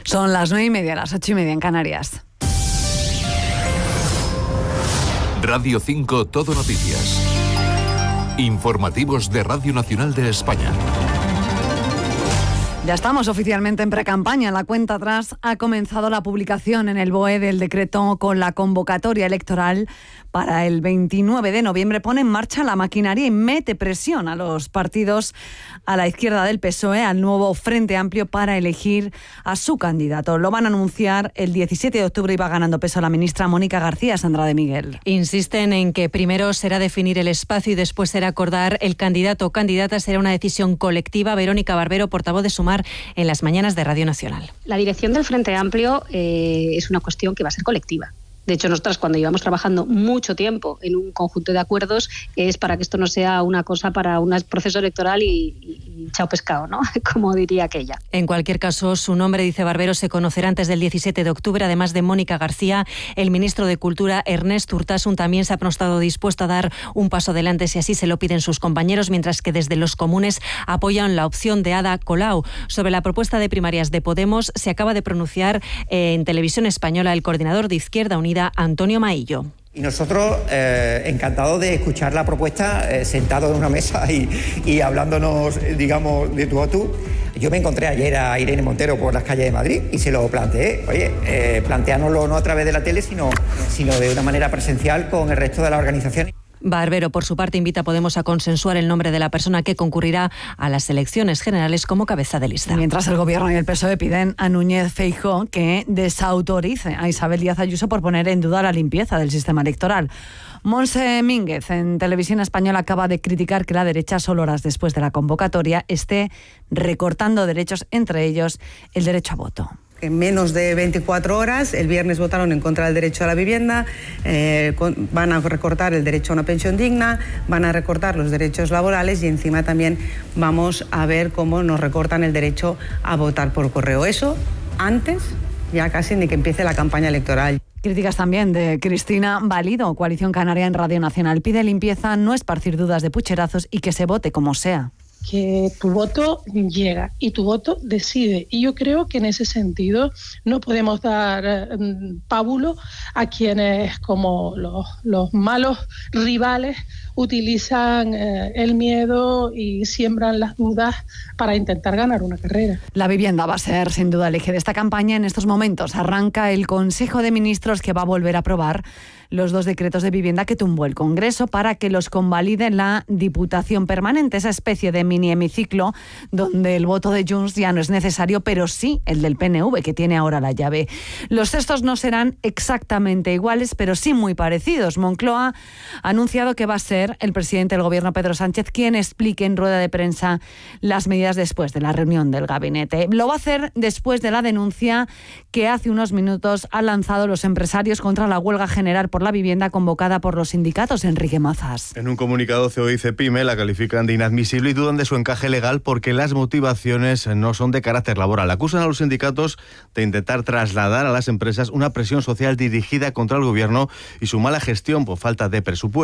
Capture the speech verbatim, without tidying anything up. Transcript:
Son las nueve y media, las ocho y media en Canarias. Radio cinco Todo Noticias. Informativos de Radio Nacional de España. Ya estamos oficialmente en precampaña. En la cuenta atrás ha comenzado la publicación en el B O E del decreto con la convocatoria electoral para el veintinueve de noviembre. Pone en marcha la maquinaria y mete presión a los partidos a la izquierda del P S O E, al nuevo Frente Amplio, para elegir a su candidato. Lo van a anunciar el diecisiete de octubre y va ganando peso la ministra Mónica García. Sandra de Miguel. Insisten en que primero será definir el espacio y después será acordar el candidato o candidata. Será una decisión colectiva. Verónica Barbero, portavoz de Sumar, en las mañanas de Radio Nacional. La dirección del Frente Amplio eh, es una cuestión que va a ser colectiva. De hecho, nosotras, cuando llevamos trabajando mucho tiempo en un conjunto de acuerdos, es para que esto no sea una cosa para un proceso electoral y, y, y chao pescado, ¿no? Como diría aquella. En cualquier caso, su nombre, dice Barbero, se conocerá antes del diecisiete de octubre. Además de Mónica García, el ministro de Cultura, Ernest Urtasun, también se ha mostrado dispuesto a dar un paso adelante si así se lo piden sus compañeros, mientras que desde los comunes apoyan la opción de Ada Colau. Sobre la propuesta de primarias de Podemos, se acaba de pronunciar en Televisión Española el coordinador de Izquierda Unida, Antonio Maillo. Y nosotros eh, encantados de escuchar la propuesta, eh, sentados en una mesa y, y hablándonos, digamos, de tú a tú. Yo me encontré ayer a Irene Montero por las calles de Madrid y se lo planteé. Oye, eh, planteárnoslo no a través de la tele, sino, sino de una manera presencial con el resto de la organización. Barbero, por su parte, invita a Podemos a consensuar el nombre de la persona que concurrirá a las elecciones generales como cabeza de lista. Mientras el Gobierno y el P S O E piden a Núñez Feijóo que desautorice a Isabel Díaz Ayuso por poner en duda la limpieza del sistema electoral. Montse Mínguez, en Televisión Española, acaba de criticar que la derecha, solo horas después de la convocatoria, esté recortando derechos, entre ellos el derecho a voto. En menos de veinticuatro horas, el viernes votaron en contra del derecho a la vivienda, eh, con, van a recortar el derecho a una pensión digna, van a recortar los derechos laborales y encima también vamos a ver cómo nos recortan el derecho a votar por correo. Eso antes, ya casi ni que empiece la campaña electoral. Críticas también de Cristina Valido, Coalición Canaria en Radio Nacional. Pide limpieza, no esparcir dudas de pucherazos y que se vote como sea. Que tu voto llega y tu voto decide. Y yo creo que en ese sentido no podemos dar eh, pábulo a quienes, como los, los malos rivales, utilizan eh, el miedo y siembran las dudas para intentar ganar una carrera. La vivienda va a ser sin duda el eje de esta campaña. En estos momentos arranca el Consejo de Ministros, que va a volver a aprobar los dos decretos de vivienda que tumbó el Congreso para que los convalide la Diputación Permanente, esa especie de mini hemiciclo donde el voto de Junts ya no es necesario, pero sí el del P N V, que tiene ahora la llave. Los textos no serán exactamente iguales, pero sí muy parecidos. Moncloa ha anunciado que va a ser el presidente del Gobierno, Pedro Sánchez, quien explique en rueda de prensa las medidas después de la reunión del gabinete. Lo va a hacer después de la denuncia que hace unos minutos han lanzado los empresarios contra la huelga general por la vivienda convocada por los sindicatos. Enrique Mazas. En un comunicado, C E O y CEPIME la califican de inadmisible y dudan de su encaje legal porque las motivaciones no son de carácter laboral. Acusan a los sindicatos de intentar trasladar a las empresas una presión social dirigida contra el gobierno y su mala gestión por falta de presupuesto.